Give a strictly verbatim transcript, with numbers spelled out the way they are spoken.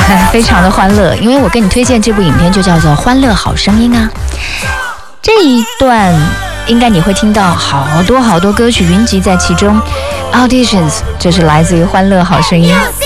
非常的欢乐，因为我跟你推荐这部影片就叫做《欢乐好声音》啊。这一段应该你会听到好多好多歌曲云集在其中 ，Auditions 这是来自于《欢乐好声音》。